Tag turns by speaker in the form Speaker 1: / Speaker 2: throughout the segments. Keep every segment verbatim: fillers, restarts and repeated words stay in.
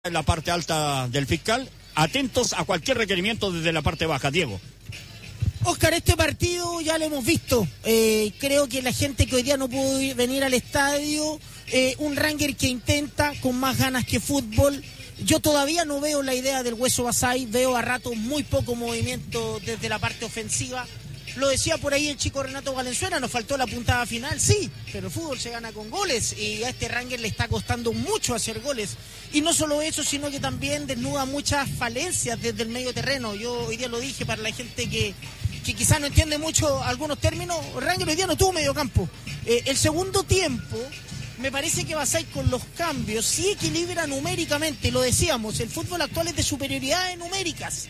Speaker 1: en la parte alta del fiscal, atentos a cualquier requerimiento desde la parte baja. Diego.
Speaker 2: Oscar, este partido ya lo hemos visto. Eh, creo que la gente que hoy día no pudo venir al estadio, eh, un Rangers que intenta con más ganas que fútbol. Yo todavía no veo la idea del Hueso Basay, veo a ratos muy poco movimiento desde la parte ofensiva. Lo decía por ahí el chico Renato Valenzuela, nos faltó la puntada final, sí, pero el fútbol se gana con goles y a este Rangers le está costando mucho hacer goles. Y no solo eso, sino que también desnuda muchas falencias desde el medio terreno. Yo hoy día lo dije para la gente que, que quizás no entiende mucho algunos términos, Rangers hoy día no tuvo medio campo. Eh, el segundo tiempo, me parece que Basay con los cambios sí equilibra numéricamente, lo decíamos, el fútbol actual es de superioridades numéricas.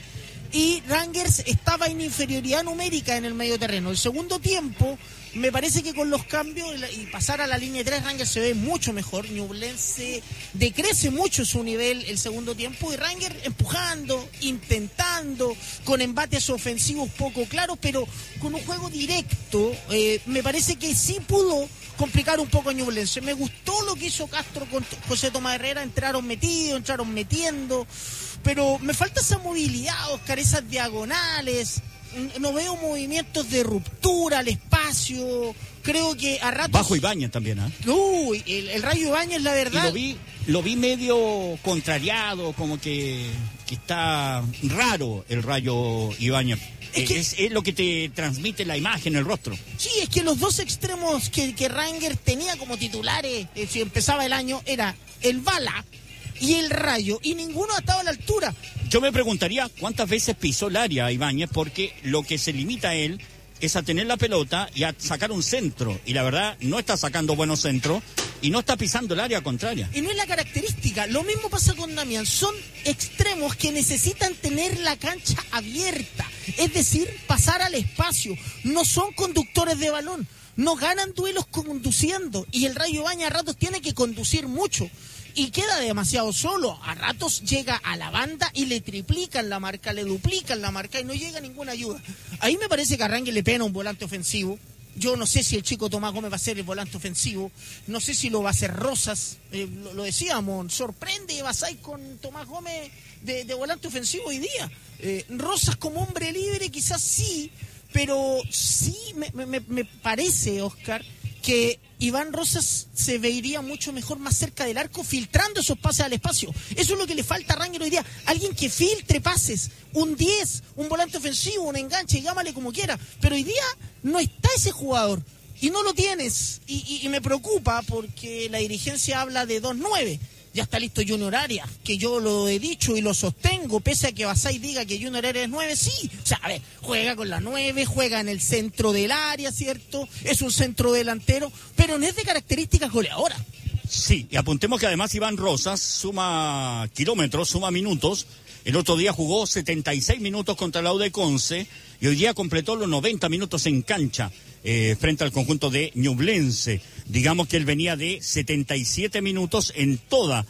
Speaker 2: Y Rangers estaba en inferioridad numérica en el medio terreno. El segundo tiempo, me parece que con los cambios y pasar a la línea de tres, Rangers se ve mucho mejor. Ñublense decrece mucho su nivel el segundo tiempo y Rangers empujando, intentando, con embates ofensivos poco claros, pero con un juego directo, eh, me parece que sí pudo complicar un poco a Ñublense. Me gustó lo que hizo Castro con José Tomás Herrera, entraron metidos, entraron metiendo, pero me falta esa movilidad, Oscar, esas diagonales, no veo movimientos de ruptura al espacio, creo que a ratos...
Speaker 1: Bajo Ibáñez también, ¿ah? ¿eh?
Speaker 2: Uy, el, el Rayo Ibáñez, la verdad...
Speaker 1: Y lo vi, lo vi medio contrariado, como que, que está raro el Rayo Ibáñez. Es, que, es, es lo que te transmite la imagen, el rostro.
Speaker 2: Sí, es que los dos extremos que, que Rangers tenía como titulares, eh, si empezaba el año, era el Bala y el Rayo, y ninguno ha estado a la altura.
Speaker 1: Yo me preguntaría cuántas veces pisó el área Ibáñez, porque lo que se limita a él es a tener la pelota y a sacar un centro, y la verdad no está sacando buenos centros y no está pisando el área contraria.
Speaker 2: Y no es la característica, lo mismo pasa con Damián, son extremos que necesitan tener la cancha abierta, es decir, pasar al espacio, no son conductores de balón, no ganan duelos conduciendo, y el Rayo Ibáñez a ratos tiene que conducir mucho. Y queda demasiado solo, a ratos llega a la banda y le triplican la marca, le duplican la marca y no llega ninguna ayuda. Ahí me parece que a Rangers le pena un volante ofensivo. Yo no sé si el chico Tomás Gómez va a ser el volante ofensivo, no sé si lo va a hacer Rosas, eh, lo, lo decíamos, sorprende Basay con Tomás Gómez de, de volante ofensivo hoy día. Eh, Rosas como hombre libre quizás sí, pero sí me, me, me parece, Oscar, que Iván Rosas se vería mucho mejor más cerca del arco, filtrando esos pases al espacio. Eso es lo que le falta a Rangers hoy día. Alguien que filtre pases, un diez, un volante ofensivo, un enganche, llámale como quiera. Pero hoy día no está ese jugador y no lo tienes. Y, y, y me preocupa porque la dirigencia habla de dos nueve. Ya está listo Junior Arias, que yo lo he dicho y lo sostengo, pese a que Basay diga que Junior Arias es nueve, sí. O sea, a ver, juega con la nueve, juega en el centro del área, ¿cierto? Es un centro delantero, pero no es de características goleadoras.
Speaker 1: Sí, y apuntemos que además Iván Rosas suma kilómetros, suma minutos. El otro día jugó setenta y seis minutos contra la U de Conce y hoy día completó los noventa minutos en cancha eh, frente al conjunto de Ñublense. Digamos que él venía de setenta y siete minutos en toda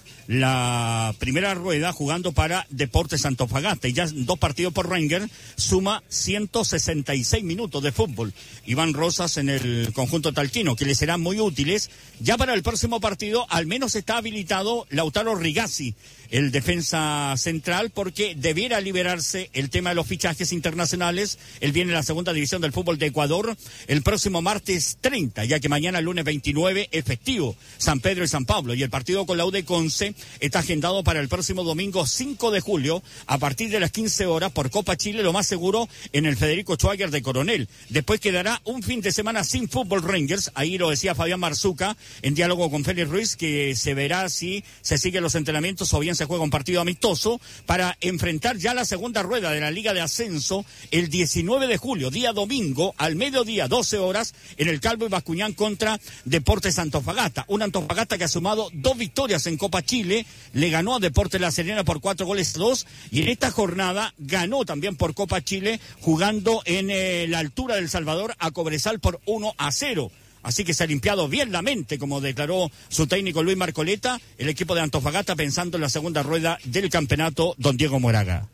Speaker 1: la primera rueda jugando para Deportes Antofagasta y ya dos partidos por Rangers suma ciento sesenta y seis minutos de fútbol. Iván Rosas en el conjunto talquino, que le serán muy útiles. Ya para el próximo partido al menos está habilitado Lautaro Rigazzi, el defensa central, porque debiera liberarse el tema de los fichajes internacionales. Él viene en la segunda división del fútbol de Ecuador el próximo martes treinta, ya que mañana lunes veintinueve es festivo San Pedro y San Pablo, y el partido con la U de Conce está agendado para el próximo domingo cinco de julio a partir de las quince horas por Copa Chile, lo más seguro en el Federico Schwager de Coronel. Después quedará un fin de semana sin fútbol Rangers, ahí lo decía Fabián Marzuca en diálogo con Félix Ruiz, que se verá si se siguen los entrenamientos o bien se juega un partido amistoso para enfrentar ya la segunda rueda de la Liga de Ascenso el diecinueve de julio, día domingo, al mediodía, doce horas, en el Calvo y Bascuñán contra Deportes Antofagasta. Un Antofagasta que ha sumado dos victorias en Copa Chile, le ganó a Deportes La Serena por cuatro goles a dos, y en esta jornada ganó también por Copa Chile, jugando en eh, la altura del Salvador a Cobresal por uno a cero. Así que se ha limpiado bien la mente, como declaró su técnico Luis Marcoleta, el equipo de Antofagasta pensando en la segunda rueda del campeonato, don Diego Moraga.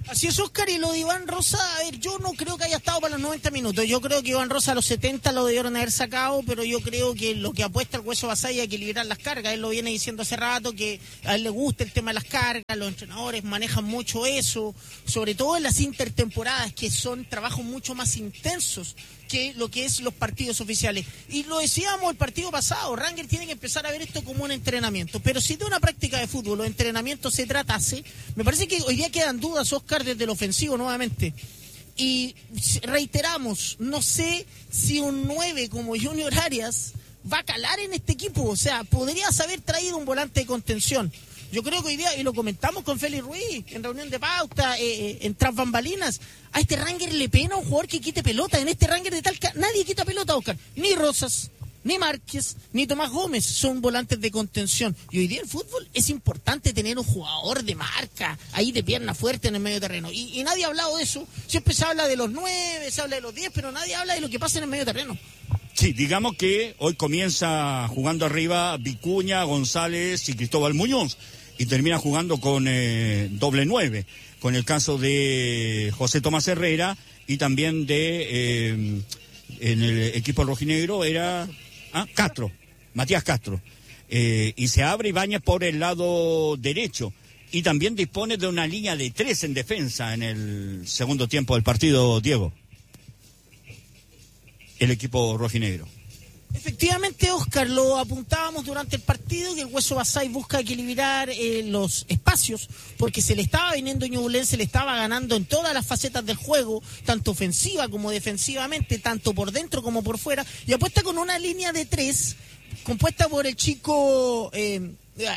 Speaker 2: Así es, Oscar, y lo de Iván Rosa, a ver, yo no creo que haya estado para los noventa minutos, yo creo que Iván Rosa a los setenta lo debieron haber sacado, pero yo creo que lo que apuesta el Hueso Basay es equilibrar las cargas, él lo viene diciendo hace rato, que a él le gusta el tema de las cargas, los entrenadores manejan mucho eso, sobre todo en las intertemporadas, que son trabajos mucho más intensos que lo que es los partidos oficiales. Y lo decíamos el partido pasado, Rangers tiene que empezar a ver esto como un entrenamiento, pero si de una práctica de fútbol o entrenamiento se tratase, me parece que hoy día quedan dudas, Oscar, desde el ofensivo nuevamente. Y reiteramos, no sé si un nueve como Junior Arias va a calar en este equipo, o sea, podrías haber traído un volante de contención. Yo creo que hoy día, y lo comentamos con Félix Ruiz, en reunión de pauta, eh, eh, en tras bambalinas, a este Ranger le pena un jugador que quite pelota. En este Ranger de Talca nadie quita pelota, Oscar. Ni Rosas, ni Márquez, ni Tomás Gómez son volantes de contención. Y hoy día el fútbol es importante tener un jugador de marca, ahí de pierna fuerte en el medio terreno. Y, y nadie ha hablado de eso. Siempre se habla de los nueve, se habla de los diez, pero nadie habla de lo que pasa en el medio terreno.
Speaker 1: Sí, digamos que hoy comienza jugando arriba Vicuña, González y Cristóbal Muñoz, y termina jugando con eh, doble nueve, con el caso de José Tomás Herrera y también de, eh, en el equipo rojinegro era ah, Castro, Matías Castro, eh, y se abre Ibáñez por el lado derecho, y también dispone de una línea de tres en defensa en el segundo tiempo del partido, Diego, el equipo rojinegro.
Speaker 2: Efectivamente, Oscar, lo apuntábamos durante el partido, que el Hueso Basay busca equilibrar eh, los espacios, porque se le estaba viniendo Ñublense, se le estaba ganando en todas las facetas del juego, tanto ofensiva como defensivamente, tanto por dentro como por fuera, y apuesta con una línea de tres, compuesta por el chico eh,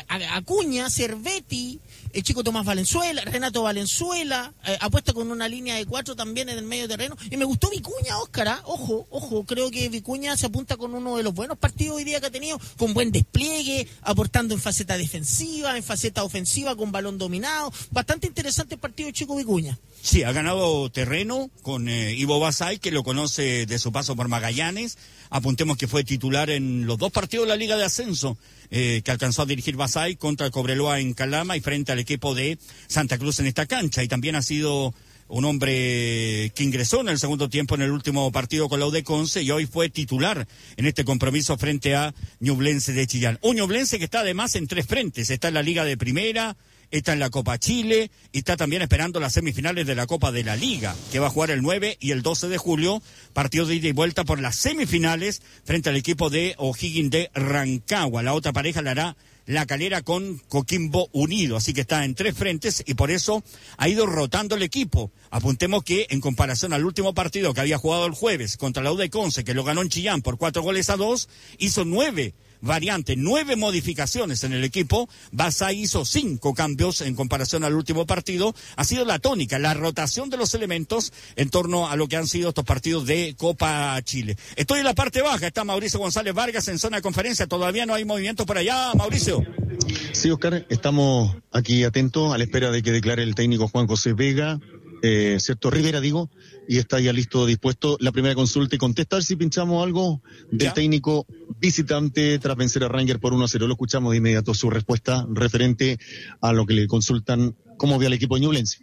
Speaker 2: Acuña, Cervetti, el chico Tomás Valenzuela, Renato Valenzuela, eh, apuesta con una línea de cuatro también en el medio terreno, y me gustó Vicuña, Óscar, ¿eh? ojo, ojo, creo que Vicuña se apunta con uno de los buenos partidos hoy día que ha tenido, con buen despliegue, aportando en faceta defensiva, en faceta ofensiva, con balón dominado, bastante interesante el partido del chico Vicuña.
Speaker 1: Sí, ha ganado terreno con eh, Ivo Basay, que lo conoce de su paso por Magallanes. Apuntemos que fue titular en los dos partidos de la Liga de Ascenso eh, que alcanzó a dirigir Basay, contra el Cobreloa en Calama y frente al equipo de Santa Cruz en esta cancha. Y también ha sido un hombre que ingresó en el segundo tiempo en el último partido con la U D Conce y hoy fue titular en este compromiso frente a Ñublense de Chillán. Un Ñublense que está además en tres frentes, está en la Liga de Primera, está en la Copa Chile y está también esperando las semifinales de la Copa de la Liga, que va a jugar el nueve y el doce de julio, partido de ida y vuelta por las semifinales frente al equipo de O'Higgins de Rancagua. La otra pareja la hará La Calera con Coquimbo Unido, así que está en tres frentes y por eso ha ido rotando el equipo. Apuntemos que en comparación al último partido que había jugado el jueves contra la U D Conce, que lo ganó en Chillán por cuatro goles a dos, hizo nueve variantes, nueve modificaciones en el equipo. Basay hizo cinco cambios en comparación al último partido. Ha sido la tónica, la rotación de los elementos en torno a lo que han sido estos partidos de Copa Chile. Estoy en la parte baja, está Mauricio González Vargas en zona de conferencia. Todavía no hay movimiento por allá, Mauricio.
Speaker 3: Sí, Oscar, estamos aquí atentos a la espera de que declare el técnico Juan José Vega, eh, cierto, Rivera digo, y está ya listo, dispuesto la primera consulta y contestar si pinchamos algo del ¿Ya? técnico visitante tras vencer a Rangers por uno a cero. Lo escuchamos de inmediato su respuesta referente a lo que le consultan cómo ve al equipo ñublense.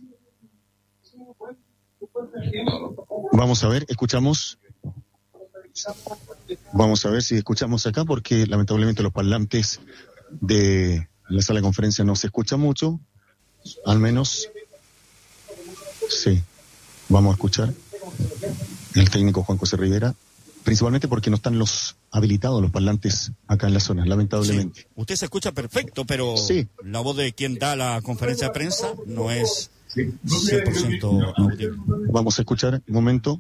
Speaker 3: Vamos a ver, escuchamos. Vamos a ver si escuchamos acá, porque lamentablemente los parlantes de la sala de conferencia no se escucha mucho, al menos sí. Vamos a escuchar el técnico Juan José Rivera, principalmente porque no están los habilitados los parlantes acá en la zona, lamentablemente.
Speaker 1: Sí. Usted se escucha perfecto, pero sí, la voz de quien da la conferencia de prensa no es cien por ciento audible.
Speaker 3: Vamos a escuchar un momento.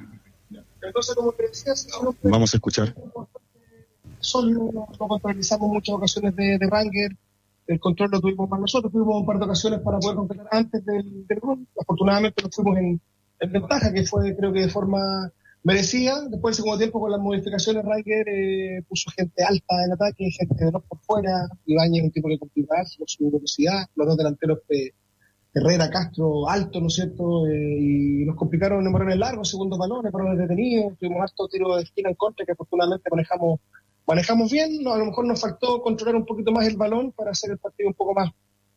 Speaker 3: Vamos a escuchar.
Speaker 4: Solo lo contabilizamos muchas ocasiones de, de Rangers. El control lo tuvimos para nosotros, tuvimos un par de ocasiones para poder completar antes del, del gol. Afortunadamente nos fuimos en, en ventaja, que fue creo que de forma merecida. Después del segundo tiempo con las modificaciones, Rangers eh, puso gente alta en ataque, gente de dos por fuera, Ibáñez un tipo que complica, su velocidad, los dos delanteros eh, Herrera, Castro, alto, ¿no es cierto? Eh, y nos complicaron en balones largos, segundos balones, balones detenidos, tuvimos harto tiro de esquina en contra que afortunadamente manejamos manejamos bien. No, a lo mejor nos faltó controlar un poquito más el balón para hacer el partido un poco más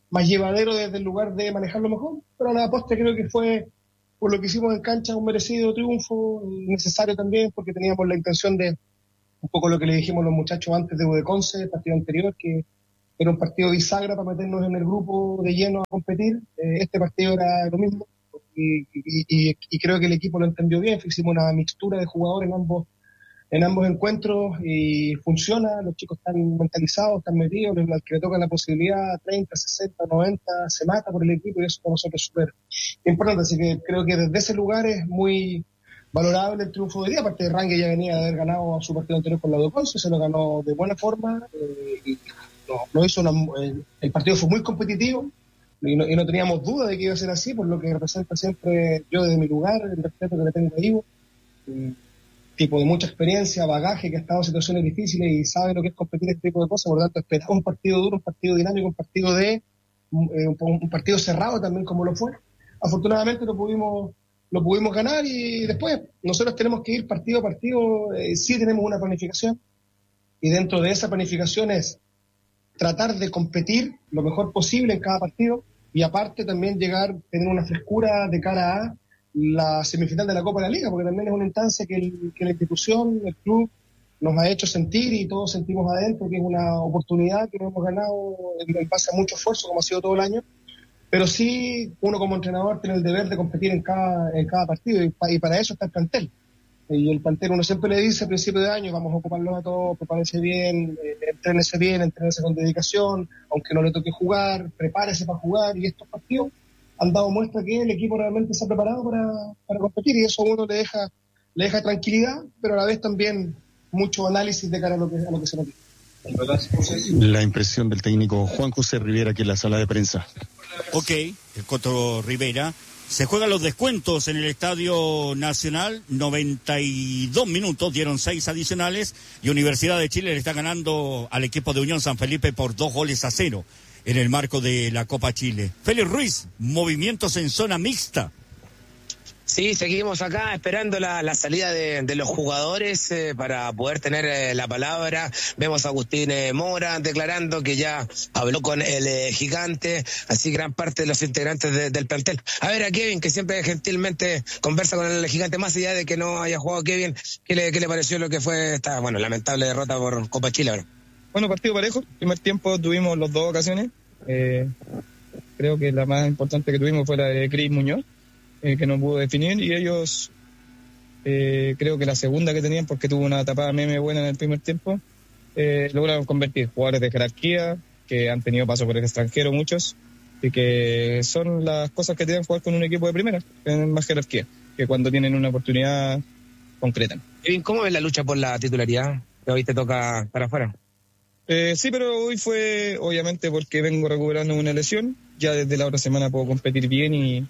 Speaker 4: más llevadero desde el lugar de manejarlo mejor, pero a la postre creo que fue, por lo que hicimos en cancha, un merecido triunfo, necesario también, porque teníamos la intención de, un poco lo que le dijimos los muchachos antes de U D Conce, el partido anterior, que era un partido bisagra para meternos en el grupo de lleno a competir. Eh, este partido era lo mismo, y, y, y, y creo que el equipo lo entendió bien. Hicimos una mixtura de jugadores en ambos en ambos encuentros y funciona, los chicos están mentalizados, están metidos, el que le toca la posibilidad treinta, sesenta, noventa, se mata por el equipo y eso para nosotros es súper importante, así que creo que desde ese lugar es muy valorable el triunfo de día, aparte de Rangel ya venía de haber ganado su partido anterior con la U D Conce, se lo ganó de buena forma, eh, y no, no hizo una, el, el partido fue muy competitivo y no, y no teníamos duda de que iba a ser así, por lo que representa siempre yo desde mi lugar, el respeto que le tengo a Ivo, y, tipo de mucha experiencia, bagaje, que ha estado en situaciones difíciles y sabe lo que es competir este tipo de cosas, por lo tanto esperamos un partido duro, un partido dinámico, un partido de eh, un, un partido cerrado también como lo fue. Afortunadamente lo pudimos lo pudimos ganar y después nosotros tenemos que ir partido a partido, eh, sí tenemos una planificación y dentro de esa planificación es tratar de competir lo mejor posible en cada partido y aparte también llegar, tener una frescura de cara a la semifinal de la Copa de la Liga, porque también es una instancia que, el, que la institución, el club, nos ha hecho sentir y todos sentimos adentro que es una oportunidad que no hemos ganado en, en base a mucho esfuerzo, como ha sido todo el año, pero sí uno como entrenador tiene el deber de competir en cada, en cada partido y, pa, y para eso está el plantel. Y el plantel uno siempre le dice a principio de año, vamos a ocuparlo a todos, prepárese bien, eh, entrénese bien, entrénese con dedicación, aunque no le toque jugar, prepárese para jugar y estos partidos han dado muestra que el equipo realmente se ha preparado para, para competir y eso a uno le deja, le deja tranquilidad, pero a la vez también mucho análisis de cara a lo que, a lo que se nos dice.
Speaker 3: La impresión del técnico Juan José Rivera aquí en la sala de prensa.
Speaker 1: Ok, el Coto Rivera. Se juegan los descuentos en el Estadio Nacional, noventa y dos minutos, dieron seis adicionales y Universidad de Chile le está ganando al equipo de Unión San Felipe por dos goles a cero. En el marco de la Copa Chile. Félix Ruiz, movimientos en zona mixta.
Speaker 5: Sí, seguimos acá esperando la, la salida de, de los jugadores eh, para poder tener eh, la palabra. Vemos a Agustín eh, Mora declarando que ya habló con el eh, gigante, así gran parte de los integrantes de, del plantel. A ver a Kevin, que siempre gentilmente conversa con el gigante, más allá de que no haya jugado Kevin, ¿qué le, qué le pareció lo que fue esta, bueno, lamentable derrota por Copa Chile ahora?
Speaker 6: Bueno, partido parejo. Primer tiempo tuvimos las dos ocasiones. Eh, creo que la más importante que tuvimos fue la de Cris Muñoz, eh, que no pudo definir, y ellos, eh, creo que la segunda que tenían, porque tuvo una tapada meme buena en el primer tiempo, eh, lograron convertir jugadores de jerarquía, que han tenido paso por el extranjero muchos, y que son las cosas que tienen que jugar con un equipo de primera, tienen más jerarquía, que cuando tienen una oportunidad concretan.
Speaker 5: Kevin, ¿cómo ves la lucha por la titularidad? Que hoy te toca para afuera.
Speaker 6: Eh, sí, pero hoy fue obviamente porque vengo recuperando una lesión. Ya desde la otra semana puedo competir bien y,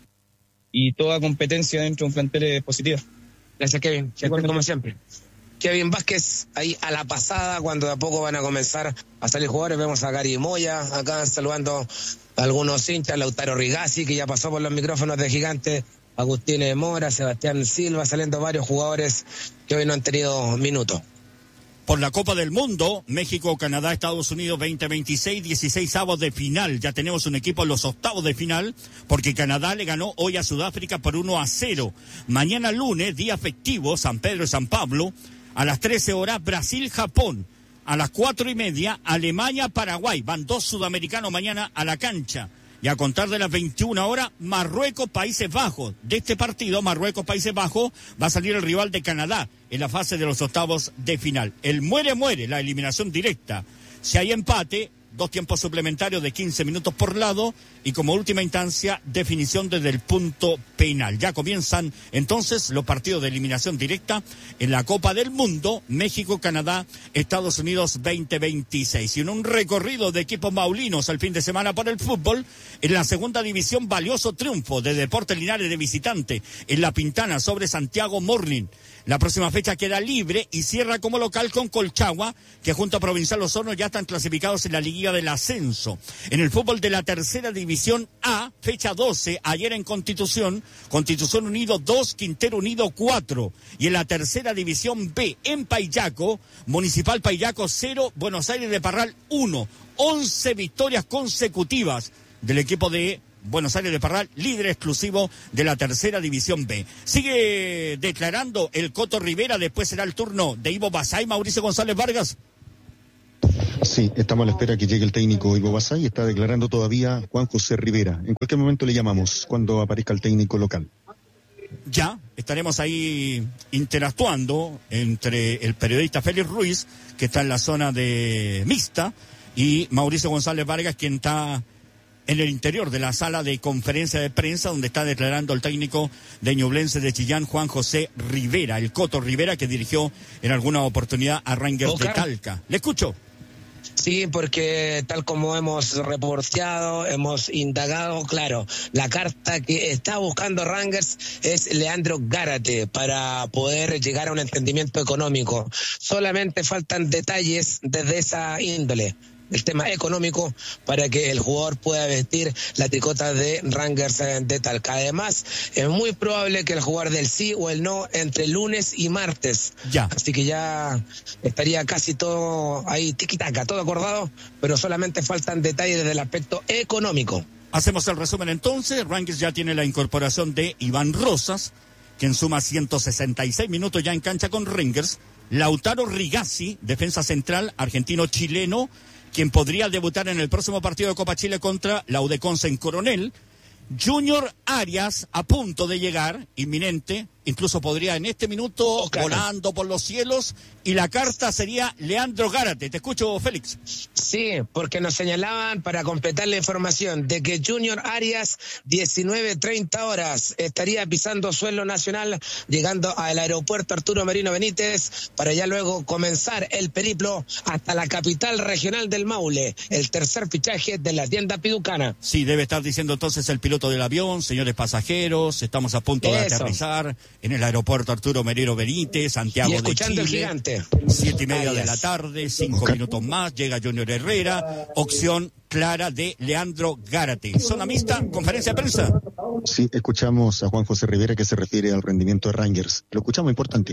Speaker 6: y toda competencia dentro de un plantel es positiva.
Speaker 5: Gracias, Kevin. Como siempre. Kevin Vázquez, ahí a la pasada, cuando de a poco van a comenzar a salir jugadores. Vemos a Gary Moya acá saludando a algunos hinchas, Lautaro Rigazzi, que ya pasó por los micrófonos de Gigante, Agustín Mora, Sebastián Silva, saliendo varios jugadores que hoy no han tenido minutos.
Speaker 1: Por la Copa del Mundo, México, Canadá, Estados Unidos veinte veintiséis, dieciséis avos de final. Ya tenemos un equipo en los octavos de final, porque Canadá le ganó hoy a Sudáfrica por uno a cero. Mañana lunes, día festivo, San Pedro y San Pablo, a las trece horas, Brasil-Japón. A las cuatro y media, Alemania-Paraguay. Van dos sudamericanos mañana a la cancha. Y a contar de las veintiuna horas, Marruecos-Países Bajos. De este partido, Marruecos-Países Bajos, va a salir el rival de Canadá en la fase de los octavos de final. El muere-muere, la eliminación directa. Si hay empate, dos tiempos suplementarios de quince minutos por lado y como última instancia, definición desde el punto penal. Ya comienzan entonces los partidos de eliminación directa en la Copa del Mundo, México, Canadá, Estados Unidos veinte veintiséis. Y en un recorrido de equipos maulinos el fin de semana por el fútbol, en la segunda división, valioso triunfo de Deportes Linares de visitante en La Pintana sobre Santiago Morning. La próxima fecha queda libre y cierra como local con Colchagua, que junto a Provincial Osorno ya están clasificados en la liguilla del ascenso. En el fútbol de la tercera división A, fecha doce, ayer en Constitución, Constitución Unido dos, Quintero Unido cuatro. Y en la tercera división B, en Paillaco, Municipal Paillaco cero, Buenos Aires de Parral uno. once victorias consecutivas del equipo de Buenos Aires de Parral, líder exclusivo de la tercera división B. Sigue declarando el Coto Rivera, después será el turno de Ivo Basay. Mauricio González Vargas.
Speaker 3: Sí, estamos a la espera que llegue el técnico Ivo Basay, está declarando todavía Juan José Rivera. En cualquier momento le llamamos cuando aparezca el técnico local.
Speaker 1: Ya estaremos ahí interactuando entre el periodista Félix Ruiz, que está en la zona de mixta, y Mauricio González Vargas, quien está en el interior de la sala de conferencia de prensa, donde está declarando el técnico de Ñublense de Chillán, Juan José Rivera, el Coto Rivera, que dirigió en alguna oportunidad a Rangers de Talca. Le escucho.
Speaker 5: Sí, porque tal como hemos reporteado, hemos indagado, claro, la carta que está buscando Rangers es Leandro Gárate para poder llegar a un entendimiento económico. Solamente faltan detalles desde esa índole, el tema económico, para que el jugador pueda vestir la tricota de Rangers de Talca. Además, es muy probable que el jugador del sí o el no entre lunes y martes.
Speaker 1: Ya.
Speaker 5: Así que ya estaría casi todo ahí tiquitaca, todo acordado, pero solamente faltan detalles desde el aspecto económico.
Speaker 1: Hacemos el resumen entonces. Rangers ya tiene la incorporación de Iván Rosas, quien suma ciento sesenta y seis minutos ya en cancha con Rangers. Lautaro Rigazzi, defensa central, argentino-chileno, quien podría debutar en el próximo partido de Copa Chile contra la U D Conce en Coronel. Junior Arias, a punto de llegar, inminente, incluso podría en este minuto, oh, claro, volando por los cielos, y la carta sería Leandro Gárate. Te escucho, Félix.
Speaker 5: Sí, porque nos señalaban, para completar la información, de que Junior Arias, diecinueve treinta horas, estaría pisando suelo nacional, llegando al aeropuerto Arturo Merino Benítez, para ya luego comenzar el periplo hasta la capital regional del Maule, el tercer fichaje de la tienda piducana.
Speaker 1: Sí, debe estar diciendo entonces el piloto del avión: señores pasajeros, estamos a punto de Eso. aterrizar en el aeropuerto Arturo Merino Benítez, Santiago
Speaker 5: y escuchando
Speaker 1: de Chile.
Speaker 5: El gigante.
Speaker 1: Siete y media de la tarde, cinco minutos más, llega Junior Herrera, opción clara de Leandro Gárate. Zona mixta, conferencia de prensa.
Speaker 3: Sí, escuchamos a Juan José Rivera, que se refiere al rendimiento de Rangers. Lo escuchamos, importante.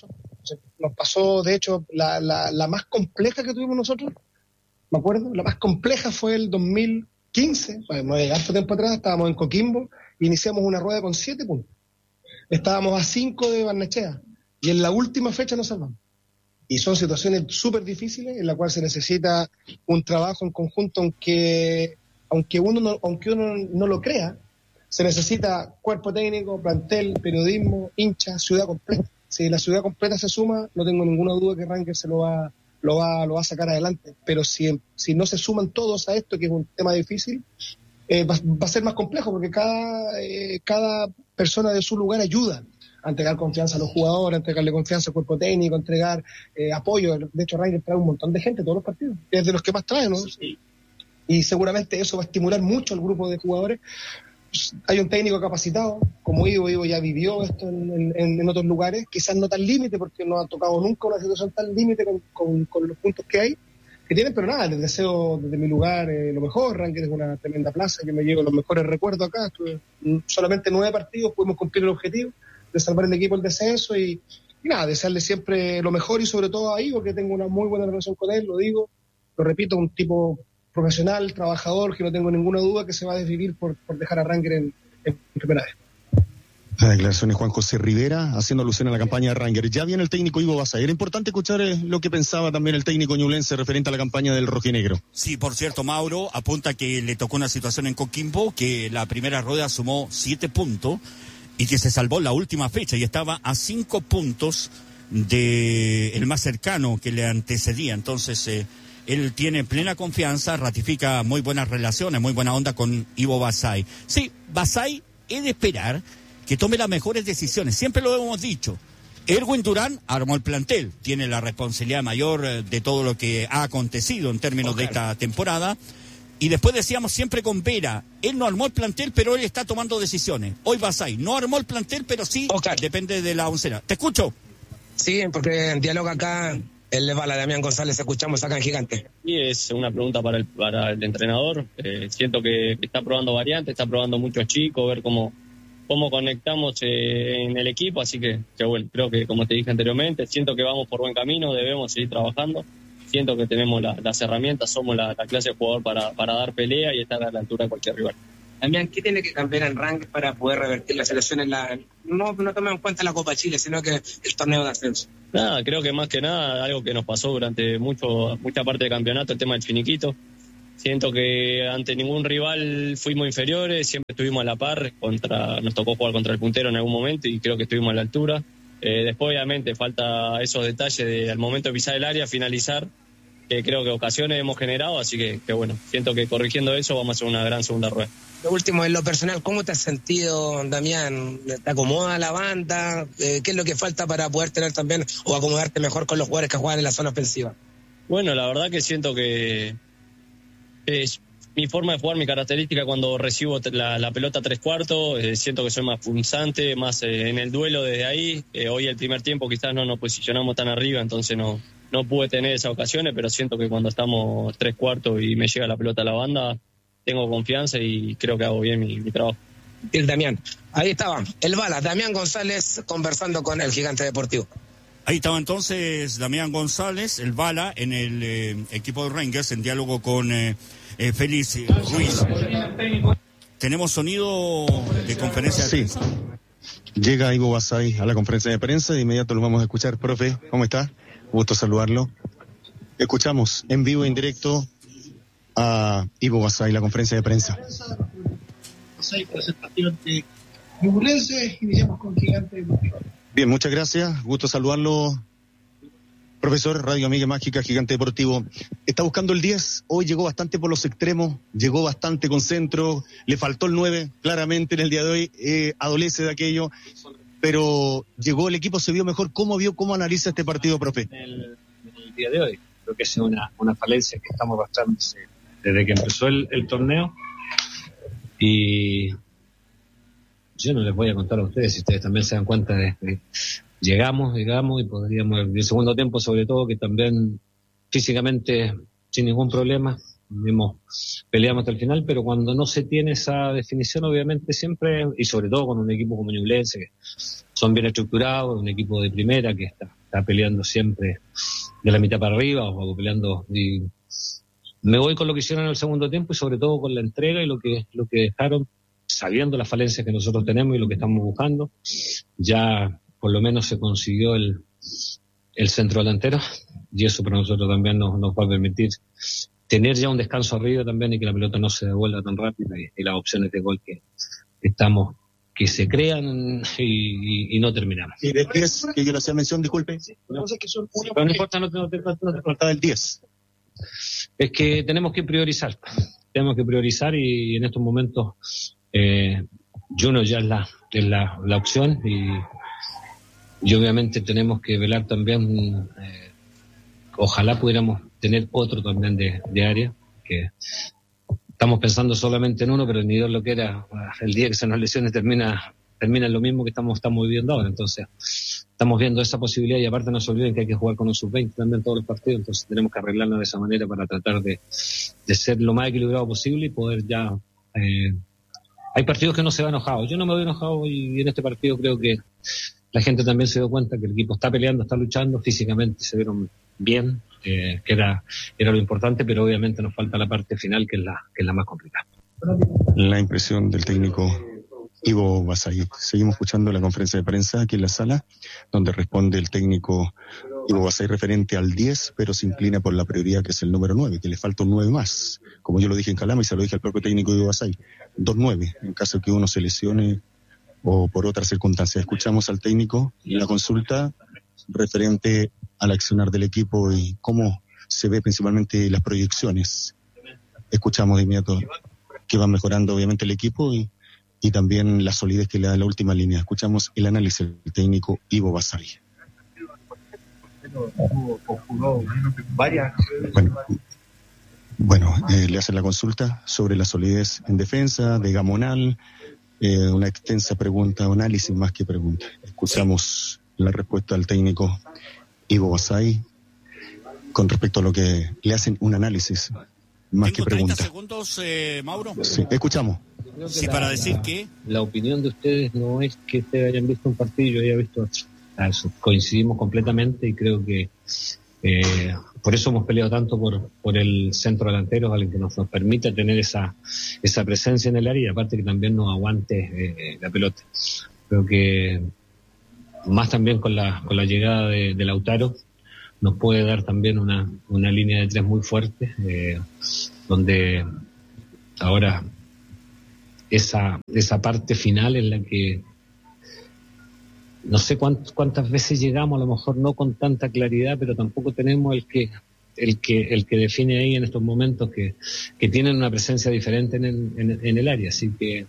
Speaker 4: Nos pasó, de hecho, la, la, la más compleja que tuvimos nosotros, me acuerdo, la más compleja fue el dos mil quince, bueno, de harto tiempo atrás, estábamos en Coquimbo, iniciamos una rueda con siete puntos. Estábamos a cinco de Barnechea y en la última fecha nos salvamos. Y son situaciones súper difíciles en las cuales se necesita un trabajo en conjunto, aunque aunque uno no, aunque uno no lo crea, se necesita cuerpo técnico, plantel, periodismo, hinchas, ciudad completa. Si la ciudad completa se suma, no tengo ninguna duda que Rangers se lo va, lo va, lo va a sacar adelante. Pero si, si no se suman todos a esto, que es un tema difícil, eh, va, va a ser más complejo, porque cada, eh, cada persona de su lugar ayuda a entregar confianza a los jugadores, a entregarle confianza al cuerpo técnico, a entregar eh, apoyo. De hecho, Rangers trae un montón de gente todos los partidos, es de los que más trae, ¿no? Sí. Y seguramente eso va a estimular mucho al grupo de jugadores. Hay un técnico capacitado, como Ivo, Ivo ya vivió esto en, en, en otros lugares, quizás no tan límite, porque no ha tocado nunca una situación tan límite con, con, con los puntos que hay, que tienen, pero nada, les deseo desde mi lugar eh, lo mejor. Rangers es una tremenda plaza, que me llevo los mejores recuerdos acá. Estuve solamente nueve partidos, pudimos cumplir el objetivo de salvar el equipo el descenso, y, y nada, desearle siempre lo mejor, y sobre todo a Ivo, que tengo una muy buena relación con él, lo digo, lo repito, un tipo profesional, trabajador, que no tengo ninguna duda que se va a desvivir por, por dejar a Rangers en, en primera vez.
Speaker 3: La declaración de Juan José Rivera, haciendo alusión a la campaña de Rangers. Ya viene el técnico Ivo Basay. Era importante escuchar eh, lo que pensaba también el técnico ñublense referente a la campaña del rojinegro.
Speaker 1: Sí, por cierto, Mauro apunta que le tocó una situación en Coquimbo, que la primera rueda sumó siete puntos y que se salvó la última fecha y estaba a cinco puntos de el más cercano que le antecedía. Entonces, eh, él tiene plena confianza, ratifica muy buenas relaciones, muy buena onda con Ivo Basay. Sí, Basay es de esperar que tome las mejores decisiones. Siempre lo hemos dicho. Erwin Durán armó el plantel, tiene la responsabilidad mayor de todo lo que ha acontecido en términos okay. de esta temporada. Y después decíamos siempre con Vera, él no armó el plantel, pero él está tomando decisiones. Hoy Basay no armó el plantel, pero sí, okay. depende de la oncena. ¿Te escucho?
Speaker 5: Sí, porque en diálogo acá, él le va a la Damián González, escuchamos acá en Gigante.
Speaker 7: Y es una pregunta para el, para el entrenador. Eh, siento que, que está probando variantes, está probando muchos chicos, ver cómo, cómo conectamos eh, en el equipo. Así que, que, bueno, creo que como te dije anteriormente, siento que vamos por buen camino, debemos seguir trabajando. siento que tenemos la, las herramientas, somos la, la clase de jugador para, para dar pelea y estar a la altura de cualquier rival.
Speaker 5: Damián, ¿qué tiene que cambiar en ranking para poder revertir la selección en la... No, no tomemos en cuenta la Copa Chile, sino que el torneo de ascenso?
Speaker 7: Nada, creo que más que nada, algo que nos pasó durante mucho mucha parte del campeonato, el tema del finiquito. Siento que ante ningún rival fuimos inferiores, siempre estuvimos a la par, contra nos tocó jugar contra el puntero en algún momento y creo que estuvimos a la altura. Eh, después, obviamente, falta esos detalles de al momento de pisar el área, finalizar, que creo que ocasiones hemos generado, así que, que bueno, siento que corrigiendo eso vamos a hacer una gran segunda rueda.
Speaker 5: Lo último, en lo personal, ¿cómo te has sentido, Damián? ¿Te acomoda la banda? Eh, ¿Qué es lo que falta para poder tener también o acomodarte mejor con los jugadores que juegan en la zona ofensiva?
Speaker 7: Bueno, la verdad que siento que es mi forma de jugar, mi característica cuando recibo la, la pelota tres cuartos, eh, siento que soy más punzante, más eh, en el duelo desde ahí. Eh, hoy el primer tiempo quizás no nos posicionamos tan arriba, entonces no, no pude tener esas ocasiones, pero siento que cuando estamos tres cuartos y me llega la pelota a la banda, tengo confianza y creo que hago bien mi, mi trabajo.
Speaker 5: El Damián, ahí estaba, el Bala, Damián González conversando con el Gigante Deportivo.
Speaker 1: Ahí estaba entonces Damián González, el Bala, en el eh, equipo de Rangers, en diálogo con eh, eh, Félix Ruiz. Tenemos sonido de conferencia de
Speaker 3: sí.
Speaker 1: prensa.
Speaker 3: Llega Ivo Basay a la conferencia de prensa, de inmediato lo vamos a escuchar. Profe, ¿cómo está? Gusto saludarlo. Escuchamos en vivo e en directo a Ivo Basay, la conferencia de prensa.
Speaker 4: Basay, presentación de Ñublense, iniciamos con Gigante Deportivo.
Speaker 3: Bien, muchas gracias, gusto saludarlo. Profesor, Radio Amiga Mágica, Gigante Deportivo. Está buscando el diez, hoy llegó bastante por los extremos, llegó bastante con centro, le faltó el nueve, claramente en el día de hoy, eh, adolece de aquello, pero llegó, el equipo se vio mejor. ¿Cómo vio, cómo analiza este partido, profe?
Speaker 8: En el, en el día de hoy, creo que es una, una falencia que estamos arrastrando desde que empezó el, el torneo, y yo no les voy a contar a ustedes, si ustedes también se dan cuenta de que llegamos, llegamos y podríamos, en el segundo tiempo sobre todo, que también físicamente sin ningún problema, mismo peleamos hasta el final, pero cuando no se tiene esa definición, obviamente siempre, y sobre todo con un equipo como Ñublense, que son bien estructurados, un equipo de primera que está, está peleando siempre de la mitad para arriba, o peleando, y me voy con lo que hicieron en el segundo tiempo y sobre todo con la entrega y lo que, lo que dejaron, sabiendo las falencias que nosotros tenemos y lo que estamos buscando. Ya por lo menos se consiguió el, el centro delantero, y eso para nosotros también nos, nos va a permitir tener ya un descanso arriba también y que la pelota no se devuelva tan rápido, y, y las opciones de gol que estamos, que se crean y, y, y no terminamos.
Speaker 3: ¿Y de diez, que yo le hacía mención, disculpe?
Speaker 8: Sí, no, sí, pero no importa, no, no, no, no, no
Speaker 3: faltaba el diez.
Speaker 8: Es que tenemos que priorizar, tenemos que priorizar y en estos momentos eh, Juno ya es la, es la, la opción, y, y obviamente tenemos que velar también, eh, ojalá pudiéramos tener otro también de, de área, que estamos pensando solamente en uno, pero ni Dios lo que era, el día que se nos lesione termina, termina en lo mismo que estamos, estamos viviendo ahora. Entonces estamos viendo esa posibilidad, y aparte no se olviden que hay que jugar con un sub veinte también todos los partidos, entonces tenemos que arreglarnos de esa manera para tratar de, de ser lo más equilibrado posible y poder ya... Eh, hay partidos que no se va enojado, yo no me voy enojado, y en este partido creo que la gente también se dio cuenta que el equipo está peleando, está luchando, físicamente se vieron bien, eh, que era, era lo importante, pero obviamente nos falta la parte final, que es la, que es la más complicada.
Speaker 3: La impresión del técnico Ivo Basay. Seguimos escuchando la conferencia de prensa aquí en la sala, donde responde el técnico Ivo Basay referente al diez, pero se inclina por la prioridad, que es el número nueve, que le falta un nueve más. Como yo lo dije en Calama y se lo dije al propio técnico Ivo Basay, dos nueve, en caso que uno se lesione o por otras circunstancias. Escuchamos al técnico en la consulta referente al accionar del equipo y cómo se ve principalmente las proyecciones. Escuchamos de inmediato que va mejorando obviamente el equipo y, y también la solidez que le da la última línea. Escuchamos el análisis del técnico Ivo Basay. Bueno, bueno eh, le hacen la consulta sobre la solidez en defensa de Gamonal, eh, una extensa pregunta, análisis más que pregunta. Escuchamos la respuesta del técnico Ivo Basay con respecto a lo que le hacen un análisis más
Speaker 1: Tengo
Speaker 3: que pregunta.
Speaker 1: treinta segundos, eh, Mauro.
Speaker 3: Sí, escuchamos.
Speaker 1: Sí, para decir que...
Speaker 8: La opinión de ustedes no es que ustedes hayan visto un partido, yo haya visto otro. Eso, coincidimos completamente y creo que eh, por eso hemos peleado tanto por, por el centro delantero, alguien que nos, nos permita tener esa, esa presencia en el área y aparte que también nos aguante eh, la pelota. Creo que más también con la, con la llegada de, de Lautaro nos puede dar también una, una línea de tres muy fuerte, eh, donde ahora esa, esa parte final en la que no sé cuánt, cuántas veces llegamos, a lo mejor no con tanta claridad, pero tampoco tenemos el que el que el que define ahí en estos momentos que, que tienen una presencia diferente en el, en, en el área. Así que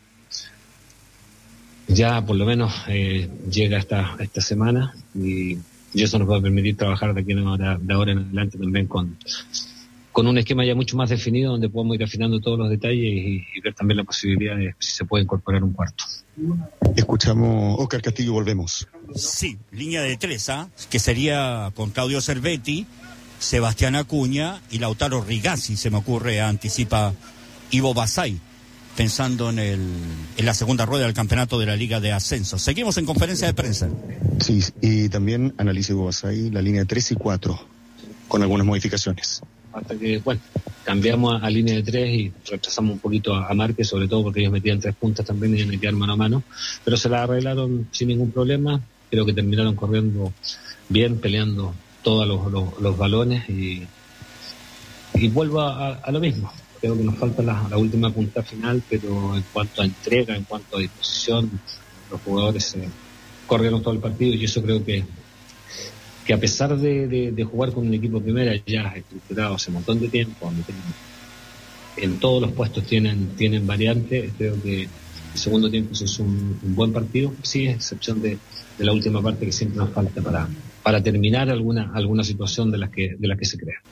Speaker 8: ya por lo menos eh, llega esta, esta semana y, y eso nos va a permitir trabajar de aquí en ahora, de ahora en adelante también con, con un esquema ya mucho más definido donde podemos ir afinando todos los detalles y, y ver también la posibilidad de si se puede incorporar un cuarto.
Speaker 3: Escuchamos, Óscar Castillo, volvemos.
Speaker 1: Sí, línea de tres, ¿ah? Que sería con Claudio Cervetti, Sebastián Acuña y Lautaro Rigazzi, se me ocurre, anticipa Ivo Basay, pensando en el en la segunda rueda del campeonato de la Liga de Ascenso. Seguimos en conferencia de prensa.
Speaker 3: Sí, y también analiza Ivo Basay la línea de tres y cuatro, con algunas modificaciones.
Speaker 8: Hasta que, bueno, cambiamos a, a línea de tres y retrasamos un poquito a, a Márquez, sobre todo porque ellos metían tres puntas también y metían mano a mano, pero se la arreglaron sin ningún problema. Creo que terminaron corriendo bien, peleando todos los, los, los balones y, y vuelvo a, a lo mismo. Creo que nos falta la, la última punta final, pero en cuanto a entrega, en cuanto a disposición, los jugadores eh, corrieron todo el partido y eso creo que que a pesar de, de, de jugar con un equipo primera ya estructurado hace un montón de tiempo, en todos los puestos tienen tienen variantes, creo que el segundo tiempo se hizo un, un buen partido, sí, a excepción de, de la última parte que siempre nos falta para, para terminar alguna alguna situación de las que de las que se crea.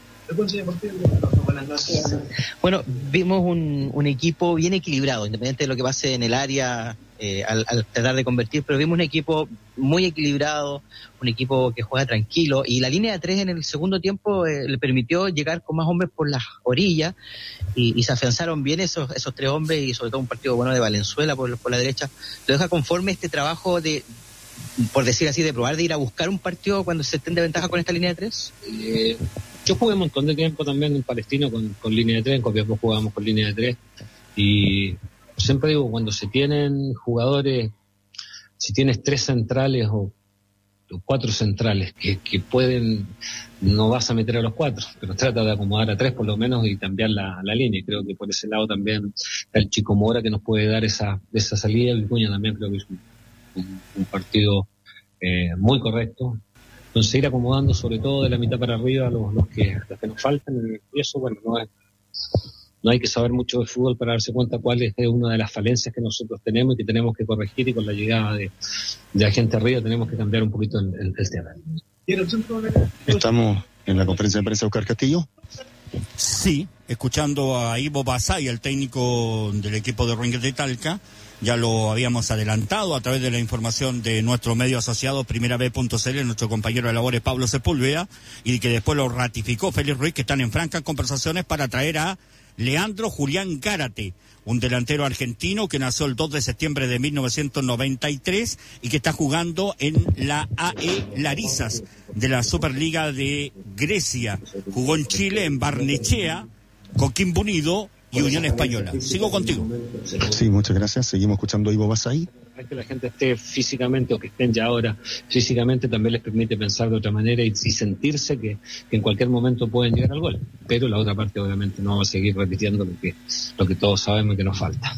Speaker 9: Bueno, vimos un, un equipo bien equilibrado, independiente de lo que pase en el área eh, al, al tratar de convertir, pero vimos un equipo muy equilibrado, un equipo que juega tranquilo, y la línea de tres en el segundo tiempo eh, le permitió llegar con más hombres por las orillas y, y se afianzaron bien esos esos tres hombres y sobre todo un partido bueno de Valenzuela por, por la derecha. ¿Lo deja conforme este trabajo de, por decir así, de probar de ir a buscar un partido cuando se estén de ventaja con esta línea de tres?
Speaker 8: Eh, yo jugué un montón de tiempo también en Palestino con, con línea de tres, en Copiapó jugábamos con línea de tres y siempre digo, cuando se tienen jugadores, si tienes tres centrales o, o cuatro centrales que, que pueden, no vas a meter a los cuatro, pero trata de acomodar a tres por lo menos y cambiar la, la línea. Y creo que por ese lado también está el Chico Mora que nos puede dar esa, esa salida. El Vicuña también creo que es un, un, un partido eh, muy correcto. Entonces ir acomodando sobre todo de la mitad para arriba los, los, que, los que nos faltan y eso, bueno, no es, no hay que saber mucho de fútbol para darse cuenta cuál es una de las falencias que nosotros tenemos y que tenemos que corregir, y con la llegada de, de la gente arriba tenemos que cambiar un poquito el, el, el tema.
Speaker 3: Estamos en la conferencia de prensa de Óscar Castillo.
Speaker 1: Sí, escuchando a Ivo Basay, el técnico del equipo de Rangers de Talca. Ya lo habíamos adelantado a través de la información de nuestro medio asociado primera b punto c l, nuestro compañero de labores Pablo Sepúlveda, y que después lo ratificó Félix Ruiz, que están en francas conversaciones para traer a Leandro Julián Gárate, un delantero argentino que nació el dos de septiembre de mil novecientos noventa y tres y que está jugando en la A E Larisas de la Superliga de Grecia. Jugó en Chile, en Barnechea, Coquimbo Unido y Unión Española. Sigo contigo.
Speaker 3: Sí, muchas gracias. Seguimos escuchando a Ivo Basay.
Speaker 8: Que la gente esté físicamente o que estén ya ahora físicamente también les permite pensar de otra manera y, y sentirse que, que en cualquier momento pueden llegar al gol. Pero la otra parte obviamente no va a seguir repitiendo lo que, lo que todos sabemos que nos falta.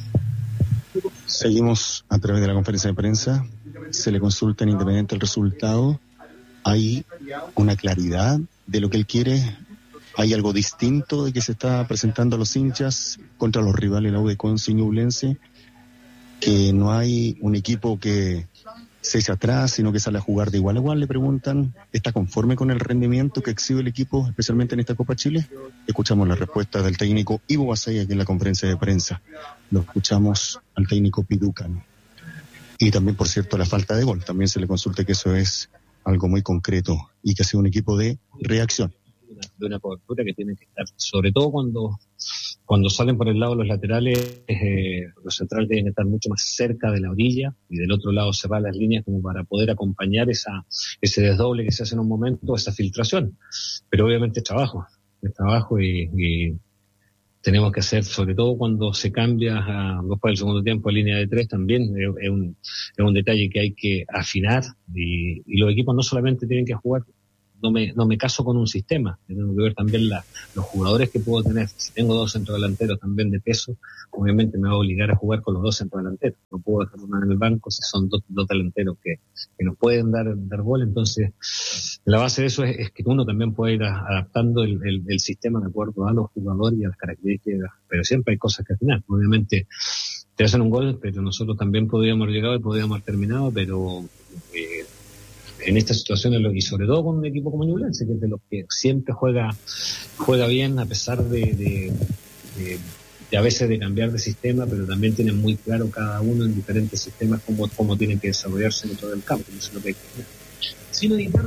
Speaker 3: Seguimos a través de la conferencia de prensa. Se le consulta en Independiente el resultado. Hay una claridad de lo que él quiere. Hay algo distinto de que se está presentando a los hinchas contra los rivales, la U de Conce y Ñublense, que no hay un equipo que se eche atrás, sino que sale a jugar de igual a igual. Le preguntan, ¿está conforme con el rendimiento que exhibe el equipo, especialmente en esta Copa Chile? Escuchamos la respuesta del técnico Ivo Basay aquí en la conferencia de prensa. Lo escuchamos al técnico Piducan. Y también, por cierto, la falta de gol. También se le consulta que eso es algo muy concreto y que ha sido un equipo de reacción.
Speaker 8: De una cobertura que tiene que estar, sobre todo cuando cuando salen por el lado los laterales, eh, los centrales deben estar mucho más cerca de la orilla y del otro lado cerrar las líneas como para poder acompañar esa ese desdoble que se hace en un momento, esa filtración. Pero obviamente es trabajo, es trabajo y, y tenemos que hacer, sobre todo cuando se cambia a, después del segundo tiempo a línea de tres, también es, es, un, es un detalle que hay que afinar y, y los equipos no solamente tienen que jugar. No me, no me caso con un sistema, tengo que ver también la, los jugadores que puedo tener. Si tengo dos centrodelanteros también de peso, obviamente me va a obligar a jugar con los dos centrodelanteros. No puedo dejar una en el banco si son dos, dos delanteros que, que nos pueden dar, dar gol. Entonces, la base de eso es, es que uno también puede ir a, adaptando el, el, el sistema de acuerdo a los jugadores y a las características. Pero siempre hay cosas que afinar. Obviamente, te hacen un gol, pero nosotros también podríamos haber llegado y podríamos haber terminado, pero... Eh, en estas situaciones, y sobre todo con un equipo como Ñublense, que es de los que siempre juega juega bien, a pesar de, de, de, de a veces de cambiar de sistema, pero también tienen muy claro cada uno en diferentes sistemas cómo, cómo tienen que desarrollarse dentro del campo. Eso es lo que hay que hacer.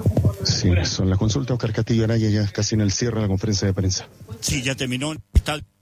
Speaker 3: Sí, son las consultas. Oscar Castillo Araya ya casi en el cierre de la conferencia de prensa.
Speaker 1: Sí, ya terminó. Está